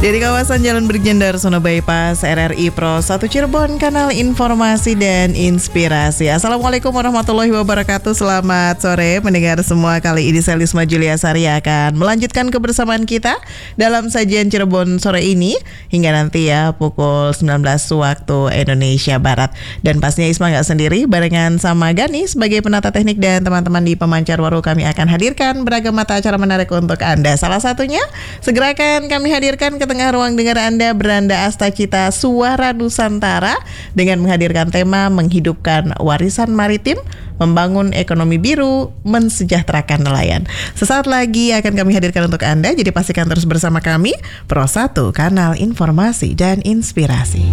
Dari kawasan Jalan Brigjen Darsono Bypass RRI Pro 1 Cirebon, kanal informasi dan inspirasi. Assalamualaikum warahmatullahi wabarakatuh. Selamat sore mendengar semua. Kali ini saya Lisma Julia Sari akan melanjutkan kebersamaan kita dalam sajian Cirebon sore ini hingga nanti ya pukul 19 waktu Indonesia Barat. Dan pastinya Isma gak sendiri, barengan sama Gani sebagai penata teknik dan teman-teman di pemancar waru kami akan hadirkan beragam mata acara menarik untuk Anda. Salah satunya segera akan kami hadirkan ke tengah ruang dengar Anda beranda Astacita Suara Nusantara dengan menghadirkan tema menghidupkan warisan maritim, membangun ekonomi biru, mensejahterakan nelayan. Sesaat lagi akan kami hadirkan untuk Anda, jadi pastikan terus bersama kami, Pro 1, kanal informasi dan inspirasi.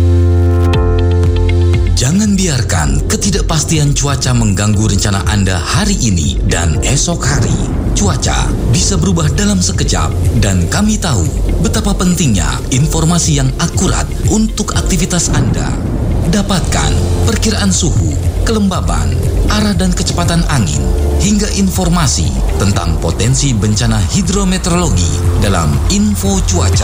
Jangan biarkan ketidakpastian cuaca mengganggu rencana Anda hari ini dan esok hari. Cuaca bisa berubah dalam sekejap dan kami tahu betapa pentingnya informasi yang akurat untuk aktivitas Anda. Dapatkan perkiraan suhu, kelembaban, arah dan kecepatan angin, hingga informasi tentang potensi bencana hidrometeorologi dalam Info Cuaca.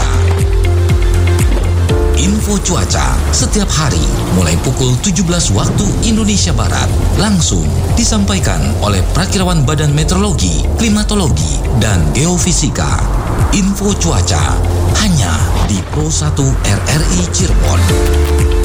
Info Cuaca setiap hari mulai pukul 17 waktu Indonesia Barat langsung disampaikan oleh Prakirawan Badan Meteorologi, Klimatologi, dan Geofisika. Info Cuaca hanya di Pro 1 RRI Cirebon.